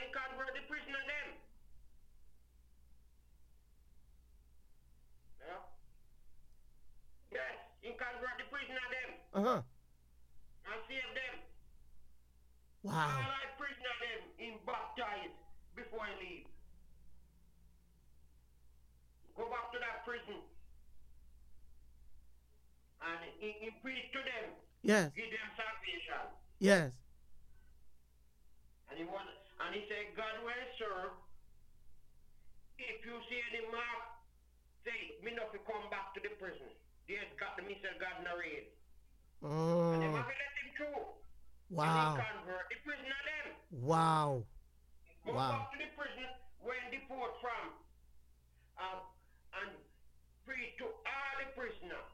I convert the prisoner them. Yeah. Yes, he convert the prisoner them. Uh-huh. And save them. Wow. All I prisoner them in baptized before he leave. Go back to that prison. And he preach to them. Yes. Give them salvation. Yes. And he said, God will serve. If you see any mark, say, me not to come back to the prison. There's got the Mr. God narrate. And they have to let him through. Wow. And he convert the prisoner them. Wow. Go Wow. back to the prison when deport from. And preach to all the prisoners.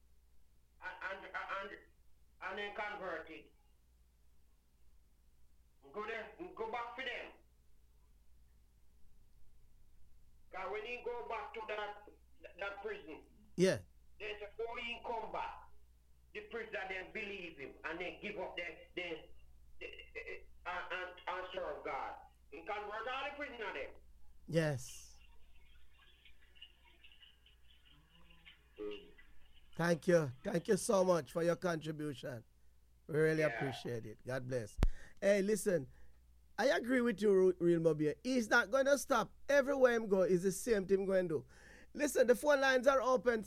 And then converted. Go there, go back for them. Because when he go back to that prison, Yeah. there's a before he come back, the prisoner then believe him and then give up and serve God. He convert all the prisoner then. Yes. Thank you. Thank you so much for your contribution. We really appreciate it. God bless. Hey, listen, I agree with you, Real Mobile. He's not going to stop. Everywhere him go is the same thing going to do. Listen, the phone lines are open,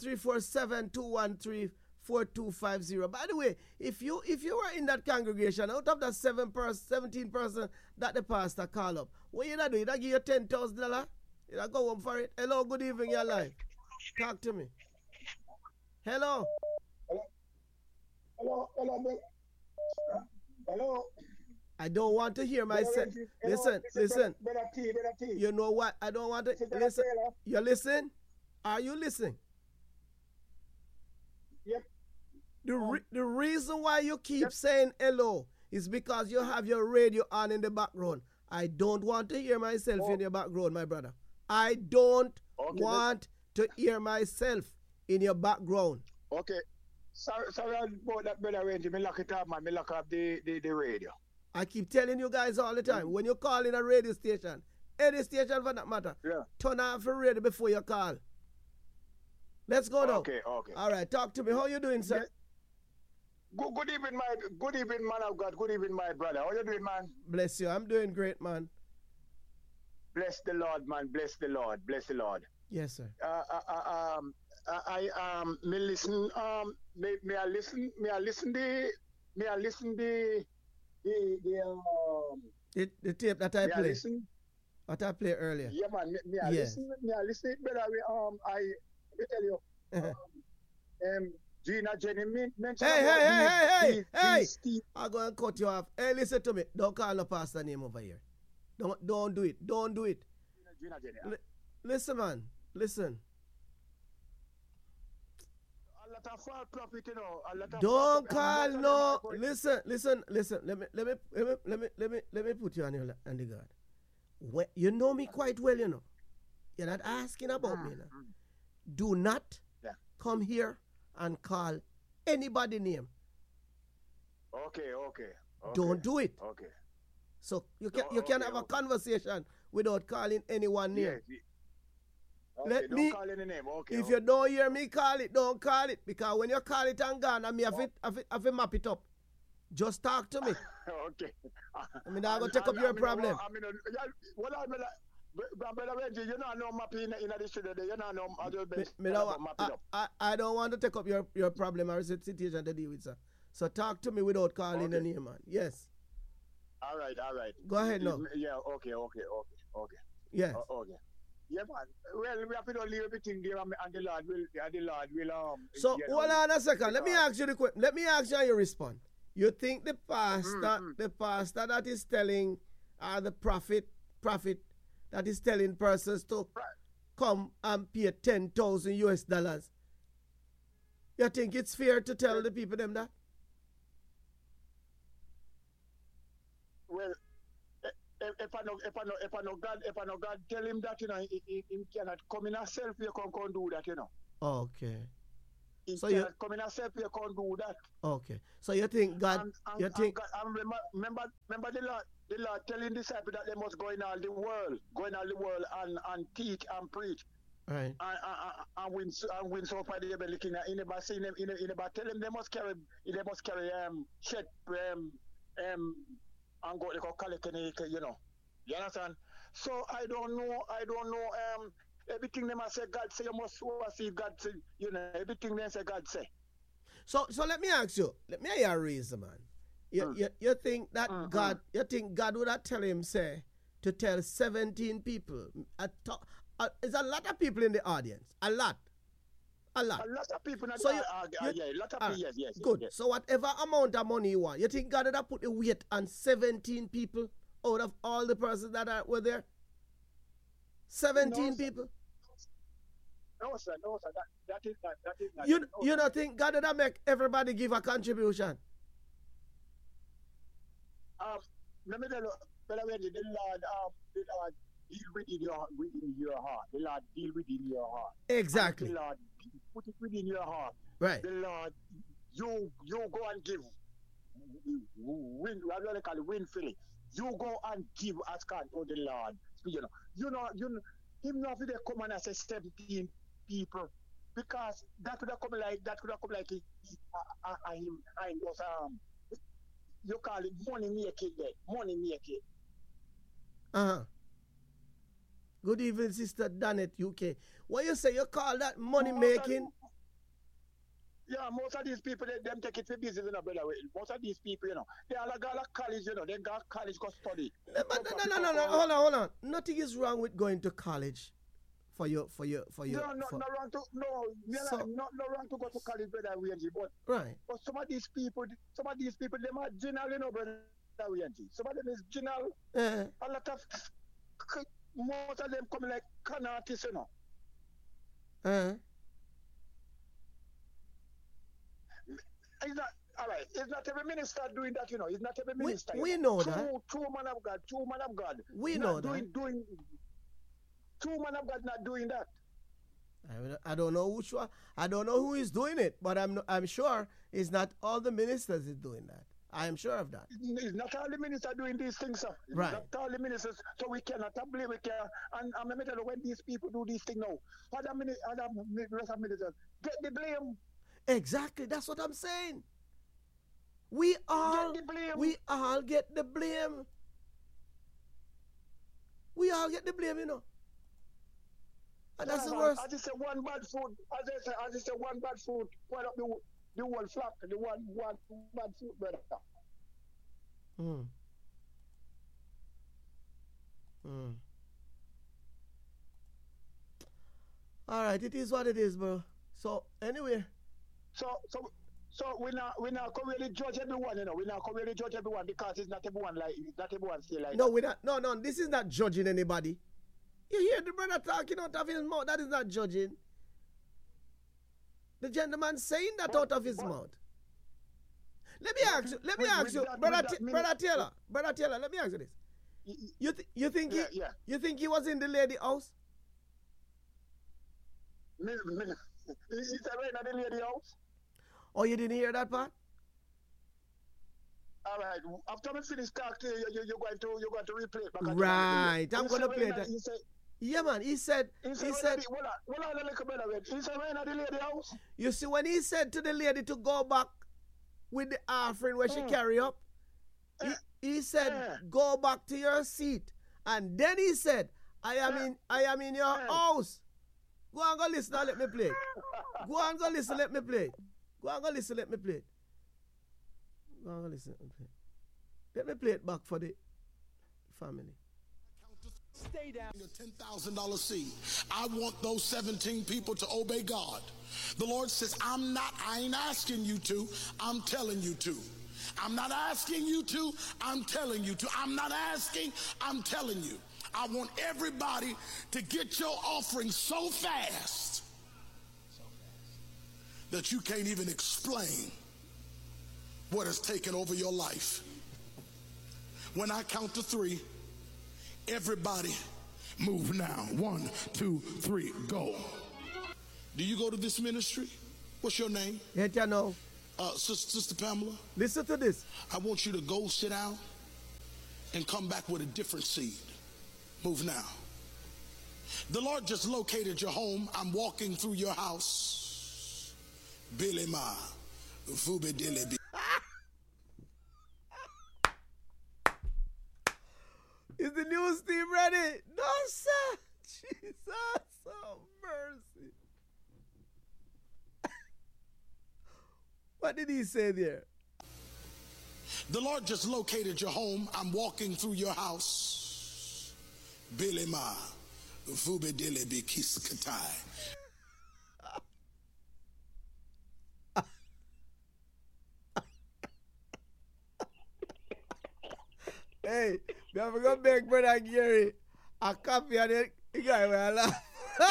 347-213-4250. By the way, if you were in that congregation, out of that 17 person that the pastor call up, what you do? You give you $10,000? You go home for it? Hello, good evening, you're live. Talk to me. Hello. Hello. I don't want to hear myself. Listen. Better T. You know what? I don't want to listen. You listen? Are you listening? Yep. The reason why you keep saying hello is because you have your radio on in the background. I don't want to hear myself in your background, my brother. I don't want to hear myself in your background. Okay. Sorry about that, brother Randy. Me lock it up, man. Me lock up the radio. I keep telling you guys all the time, when you call in a radio station, any station for that matter, turn off the radio before you call. Let's go now. Okay. All right, talk to me. How you doing, sir? Good evening, man of God. Good evening, my brother. How you doing, man? Bless you. I'm doing great, man. Bless the Lord, man. Bless the Lord. Bless the Lord. Yes, sir. Me listen. May I listen the tape that I played. Listen? What I played earlier. Yeah, man. May I listen? Brother. I tell you. Gina Jenny mentioned. Hey! I'm going to cut you off. Hey, listen to me. Don't call no pastor name over here. Don't do it. Don't do it. Gina Jenny. Listen, man. Listen. A lot of false prophet, you know. Don't call no. Listen. Let me put you on the guard. You know me quite well, you know. You're not asking about me, you know. Do not come here and call anybody name. Okay. Don't do it. Okay. So you can have a conversation without calling anyone name. Okay, don't call any name. Okay. If you don't hear me call it, don't call it. Because when you call it and gone, I have to map it up. Just talk to me. Okay. I mean, I'm going to take up your problem. Brother Reggie, you know no map in the studio. You know no other best map it up. I don't want to take up your problem or situation to deal with, sir. So talk to me without calling a name, man. Yes. All right. Go ahead now. Yeah, okay. Yes. Okay. Yeah, man. Well, we have to leave everything there, and the Lord will. So hold on a second. Let me ask you Let me ask you how you respond. You think the pastor that is telling, the prophet that is telling persons to come and pay $10,000 US? You think it's fair to tell the people them that? Well, if I know God tell him that, you know, he cannot come in himself, you can do that, you know. Okay. He So can't come in and say you can't do that. okay. So you think God? You think? And remember the Lord telling disciples that they must go in all the world, and teach and preach. Right. And win so far they be looking at. He never say them. He never tell them they must carry shed and go to collect you know. You understand? So I don't know. Everything they must say God say you must see God say, you know, everything they say God say. So let me ask you. Let me hear your reason, man. You think that God? You think God would have tell him say to tell 17 people? There's a lot of people in the audience. A lot. A lot of people. So a lot of people. Yes. Good. Yes. So whatever amount of money you want, you think God would have put the weight on 17 people out of all the persons that were there? 17 people. No, sir. That is not. You don't think God would have make everybody give a contribution? Let me tell you, Brother Wendy, the Lord deal within your heart. The Lord deal within your heart. Exactly. And the Lord put it within your heart. Right. The Lord, you go and give. Win feeling. You go and give as God to the Lord. Him not they come and say 17 people, because that could have come like him was you call it money making. Good evening, Sister Danet, UK. What you say? You call that money making? Yeah, most of these people, them take it for business, you know, brother. Most of these people, you know, they all go to college, you know, they go to college go study. No, hold on. Nothing is wrong with going to college for you. Not wrong to go to college, brother Wendy, but right. But some of these people, them are general, you know, brother Wendy. Some of them is general. A lot of most of them come like con artists, you know. It's not all right. It's not every minister doing that, you know. It's not every minister. We know that. True man of God. We know that. True man of God not doing that. I don't know which one. I don't know who is doing it, but I'm sure it's not all the ministers is doing that. I am sure of that. It's not all the ministers doing these things, sir. It's right. Not all the ministers, so we cannot blame. And let me tell you, when these people do these things now, other ministers get the blame. Exactly, that's what I'm saying. We all get the blame. We all get the blame, you know. And that's the worst. I just say one bad food. I just say one bad food. Point up the whole flock. The one bad food, brother. All right, it is what it is, bro. So anyway. So we not really judge everyone, you know. We not really judge everyone because it's not everyone still like. No, we not. No. This is not judging anybody. You hear the brother talking out of his mouth. That is not judging. The gentleman saying that out of his mouth. Let me ask you, brother Taylor. Let me ask you this. You think he was in the lady house? He's right in the lady house. Oh, you didn't hear that part? All right. After we finish talking, you're going to replay it back. Right. I'm going to play that. Yeah, man. He said. He said, the lady house. You see, when he said to the lady to go back with the offering where she carry up, he said, go back to your seat. And then he said, I am in your house. Go and go listen and let me play. Go and go listen, let me play. Let me play it back for the family. Stay down. A $10,000 seed. I want those 17 people to obey God. The Lord says, I ain't asking you to, I'm telling you to. I'm not asking you to, I'm telling you to. I'm not asking, I'm telling you. I want everybody to get your offering so fast that you can't even explain what has taken over your life. When I count to 3, everybody move now. 1, 2, 3, go. Do you go to this ministry? What's your name? Yet you know. Sister Pamela. Listen to this. I want you to go sit down and come back with a different seed. Move now. The Lord just located your home. I'm walking through your house. Billy Ma. Fube Dilly. Is the news team ready? No, sir. Jesus, have mercy. What did he say there? The Lord just located your home. I'm walking through your house. Billy Ma. Fube Dilly Be Kiskatai. Hey, we have to go beg brother Gary a copy of the guy will laugh.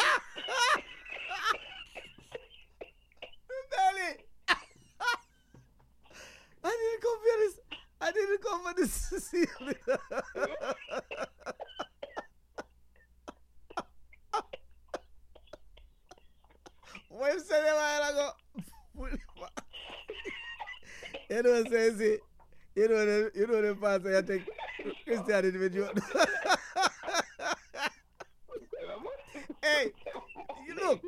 Belly. I didn't come for this. I didn't come for this. What you said a while ago? You know what I'm saying? You know the pastor you take Christianity with you. Hey, you know.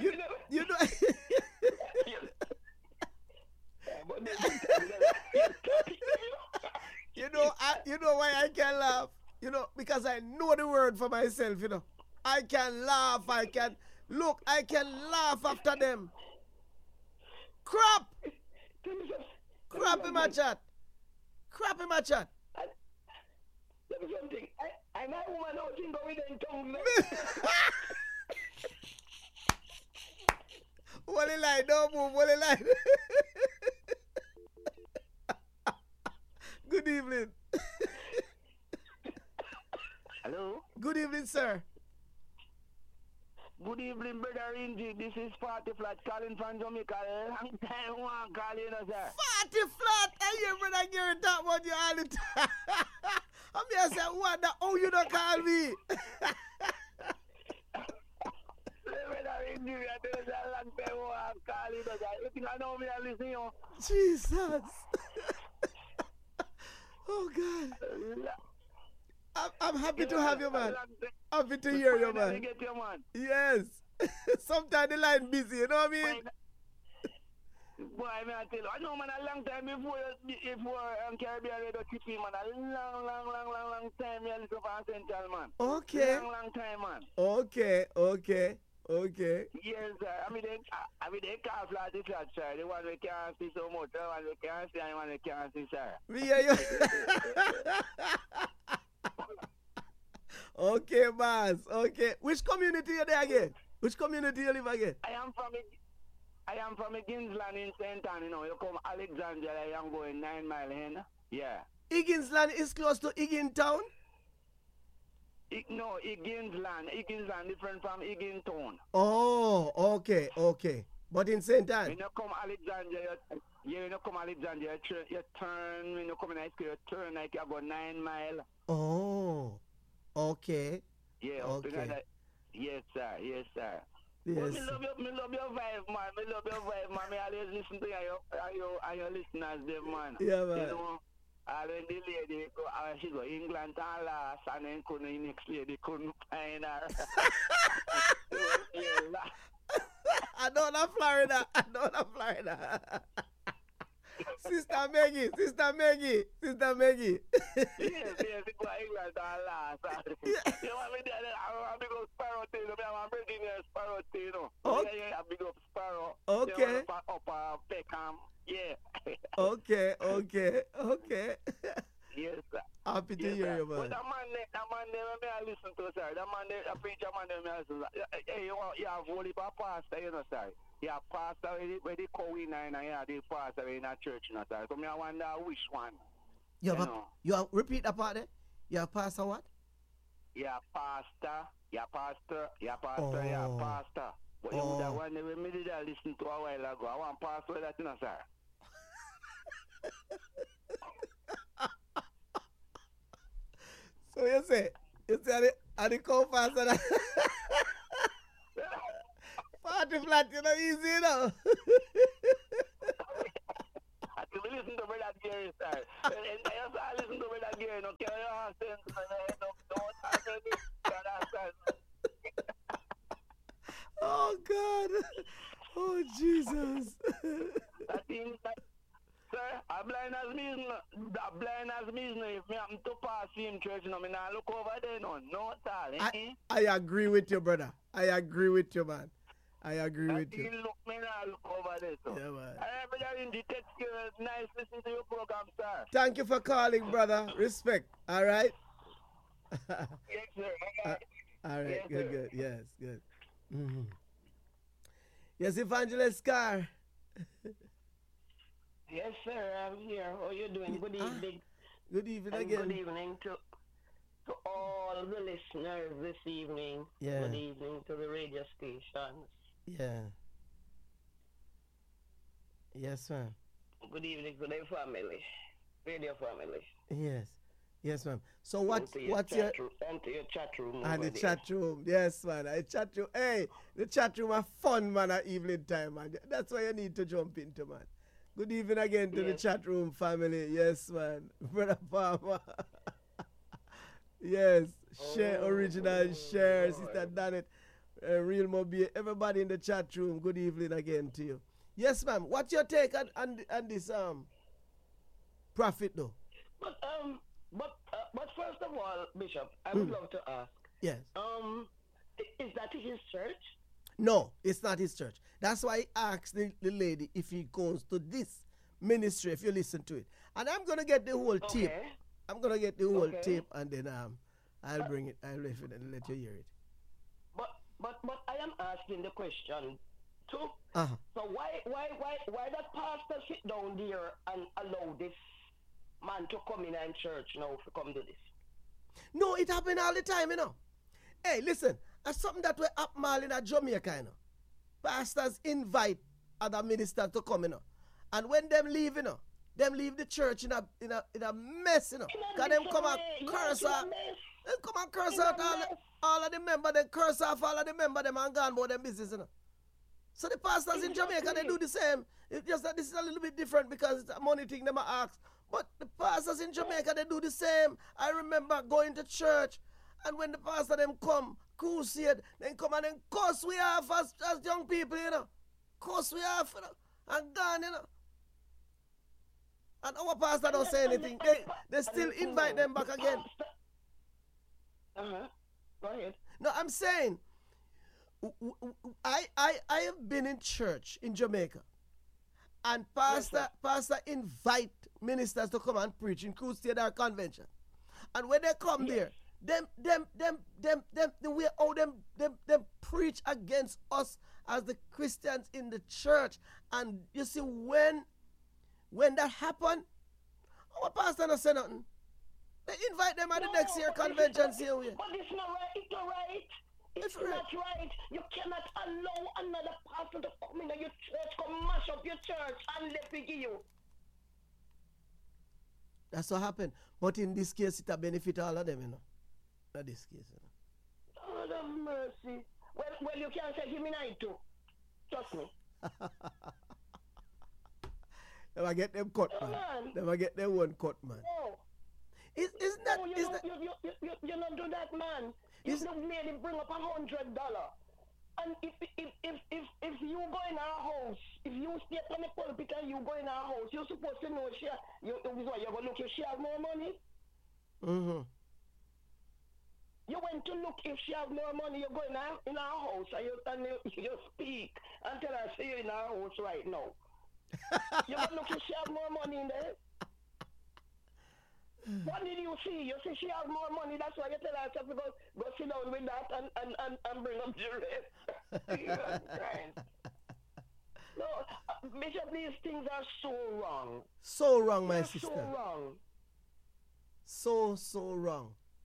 You know why I can laugh? You know, because I know the word for myself, you know. I can laugh, I can laugh after them. Crap in my chat. Crap in my chat. Something. I'm a woman out in going tongue. Wally line, don't move, Wally line. Good evening. Hello? Good evening, sir. Good evening, brother Inji. This is Party Flat calling from Jamaica. Long time one calling us, sir. Party Flat! I hear brother Gary talk about you all the time. I'm here say, what the, oh, you don't call me? Brother Inji, there's a long time one calling us. You think I know me and listen, you know? Jesus. Oh, God. I'm happy to have you, man. Happy to hear you, man. Yes. Sometimes the line busy, you know what I mean? Boy, I tell you, I know, man, a long time before Caribbean Radio TV, man, a long time, you listen for Central, man. Okay. Long time, man. Okay. Yes, sir. I mean, they can't fly this flat, sir. The one we can't see so much, the one we can't see, and the one we can't see, sir. Me hear you. Okay, boss. Okay. Which community you there again? Which community you live again? I am from Higginsland in St. Anne, you know. You come Alexandria, I am going 9 miles in. Yeah. Higginsland is close to Higgin Town? No, Higginsland different from Higgin Town. Oh, okay. But in St. Anne? When you come Alexandria, you turn, when you come in high school, you turn like you go 9 miles. Oh, okay. Yeah, okay. Yes, sir. Yes. Me love your vibe, man. Me always listen to your listeners, them, man. Yeah, man. You know, when the lady go, she go England and last, and then the next lady couldn't find her. I know not Florida. Sister Maggie. Yes, it go England and last. You want me there? I big up Sparrow, you know. I'm bringing you Sparrow, you know. Okay. Yeah, I big up Sparrow. Okay. Up Peckham. Yeah. Okay. Yes, sir. Happy to hear you, man. But that man, may I listen to, sir. That man, a preacher man, may I listen to. Hey, you have only a pastor, you know, sir. You have pastor where they call in and you have the pastor in a church, you know, sir. So I wonder which one. You have repeat that part there? You have pastor what? Yeah, pastor. But Oh. that one we made that listen to a while ago. I want pastor that, you know, sir. So you say at the co-pastor that flat, you know, easy, you know. I can listen to Brother Gary, sir. And I listen to Brother Gary, no carry on sense, don't answer this, understand? Oh, God. Oh, Jesus. I think that, sir, I'm blind as me, if me happen to pass him church, you know, me not look over there, no at all, I agree with you, brother. I agree with you, man. I agree with you. Look, me not look over there, so. Yeah, man. I brother in the text you, nice listening to your program, sir. Thank you for calling, brother. Respect. All right? Yes, sir. All right. Yes, Good, sir. good. Yes, good. Mm-hmm. Yes, Evangelist Scar. Yes, sir, I'm here. How you doing? Good evening. Good evening And again. good evening to all the listeners this evening. Yeah. Good evening to the radio stations. Yeah. Yes, ma'am. Good evening to the family, radio family. Yes. Yes, ma'am. So what's your And to your chat room. and over the there. chat room? Yes, man. I chat room. Hey, the chat room are fun, man, at evening time, man. That's why you need to jump into, man. Good evening again to the Yes. chat room family. Yes, man. Brother Palmer. Yes. Share original, share, Lord. Sister Danet, Real Mobile, everybody in the chat room. Good evening again to you. Yes, ma'am. What's your take on this prophet though? But first of all, Bishop, I would love to ask. Yes. Is that his church? No, it's not his church. That's why I asked the lady if he goes to this ministry, if you listen to it. And I'm going to get the whole tape. Okay. I'm going to get the whole Okay. tape and then I'll bring it. I'll let you hear it. But I am asking the question too. Uh-huh. So why that pastor sit down there and allow this man to come in and church now to come to this? No, it happen all the time, you know. Hey, listen, that's something that we up mal in Jamaica, you know. Pastors invite other ministers to come, you know. And when them leave, you know, them leave the church in a mess, you know. Because them come and curse out. Them come and curse out all of the members, then curse off all of the members, them and gone about them business, you know. So the pastors in Jamaica, they do the same. It's just that this is a little bit different because it's a money thing them ask. But the pastors in Jamaica, they do the same. I remember going to church, and when the pastor them come, crusade, then come and then curse we off as young people, you know. Curse we off, you know, and gone, you know. And our pastor don't say anything. They still invite them back again. Go ahead. No, I'm saying, I have been in church in Jamaica, and pastor invite ministers to come and preach in crusade or convention, and when they come there, them the way how them preach against us as the Christians in the church, and you see when that happen, our pastor don't say nothing. They invite them at the next year convention. See how we. But it's not right. It's not right. It's not right. You cannot allow another pastor to come into your church, come mash up your church and let me give you. That's what happened. But in this case, it a benefit all of them, you know. Not this case, you know. God have mercy. Well, you can't say him in I too. Trust me. They will get them cut, man. man. They will get their one cut, man. No. Isn't that? No, you don't do that, man. You don't merely bring up $100. And if you go in our house, if you stay on the pulpit and you go in our house, you're supposed to know you're going to look if she has more money. Mm-hmm. You went to look if she has more money, you go in our house and you speak and tell her, see you in our house right now. You go look if she has more money in there. What did you see? You see she has more money, that's why you tell her to go sit down with that and bring up the rest. No, Bishop, these things are so wrong. So wrong, my They're sister. so wrong. So wrong.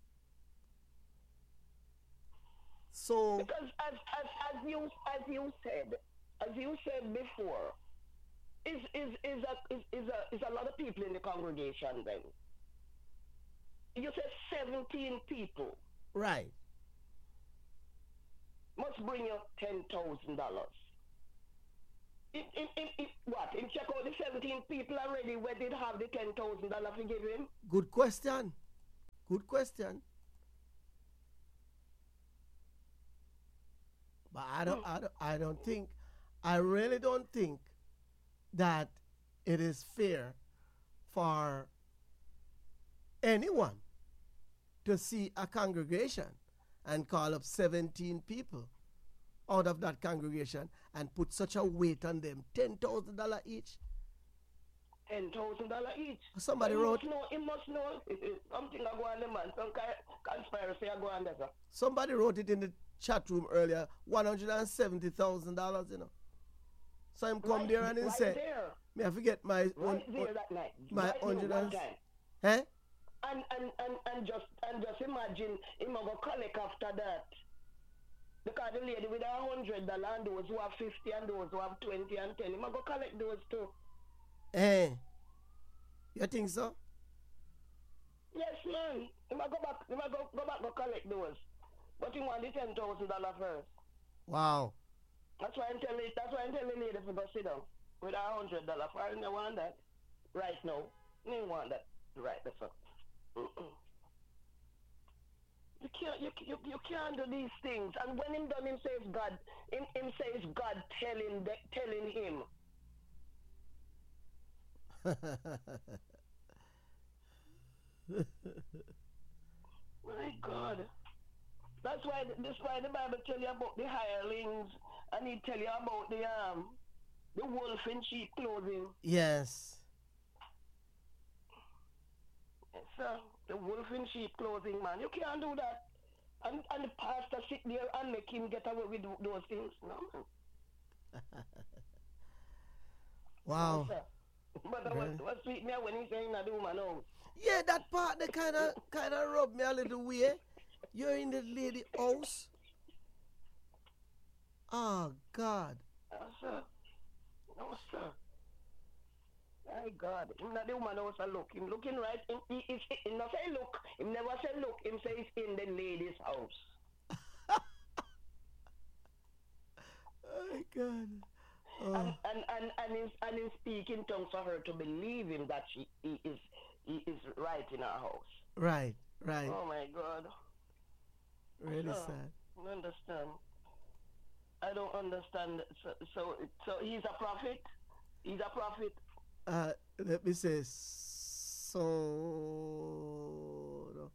So Because as you said before, is a lot of people in the congregation then. You said 17 people right. must bring you $10,000. what? Him check out the 17 people already where did have the $10,000 to give him? Good question. Good question. But I really don't think that it is fair for anyone to see a congregation and call up 17 people out of that congregation and put such a weight on them, $10,000 each. $10,000 each. Somebody wrote. He must know. Something I go on the man. Some conspiracy I go on there. Somebody wrote it in the chat room earlier. $170,000. You know. So him come there and he say, "Me I forget my my 100." Eh? And just imagine him go collect after that. Because the lady with $100 and those who have 50 and those who have 20 and 10, him go collect those too. Eh? You think so? Yes, man. Him go back go collect those. But he want the $10,000 first. Wow. That's why I'm telling the lady to go sit down with $100. I don't want that right now. I don't want that right now. You can't do these things. And when him done, him says God. Him says God telling him. My God. That's why the Bible tell you about the hirelings, and he tell you about the wolf in sheep clothing. Yes. Yes, sir. The wolf in sheep clothing, man. You can't do that. And the pastor sit there and make him get away with those things. No, man. Wow. Yes, but what sweet me when he's saying that the woman knows. Yeah, that part they kind of rubbed me a little weird. You're in the lady house. Oh God. No, sir. No, sir. My God. Him not the woman house a look. Him looking right. He not say look. Him never say look. Him say he's in the lady's house. Oh God. Oh. And in speaking tongues for her to believe him that he is right in her house. Right. Oh my God. Really sad. I don't understand. I don't understand. So he's a prophet? He's a prophet? Let me say so. No.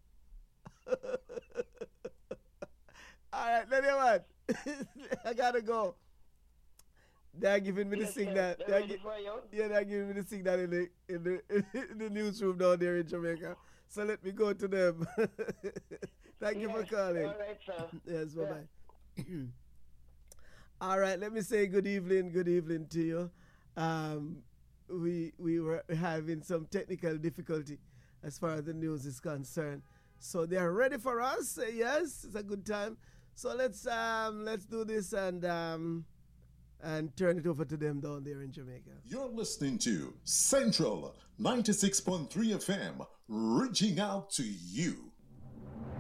All right, anyway, I gotta go. They're giving me the signal. They're giving me the signal in the newsroom down there in Jamaica. So let me go to them. Thank you for calling. All right, sir. Yes, bye-bye. All right, let me say good evening to you. We were having some technical difficulty as far as the news is concerned. So they are ready for us. Yes, it's a good time. So let's do this and turn it over to them down there in Jamaica. You're listening to Central 96.3 FM, reaching out to you.